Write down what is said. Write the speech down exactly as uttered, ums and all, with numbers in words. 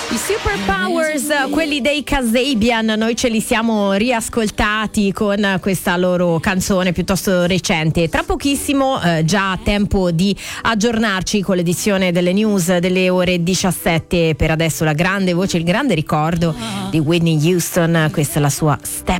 I Superpowers, quelli dei Kasabian, noi ce li siamo riascoltati con questa loro canzone piuttosto recente. Tra pochissimo eh, già tempo di aggiornarci con l'edizione delle news delle ore diciassette. Per adesso la grande voce, il grande ricordo di Whitney Houston, questa è la sua Step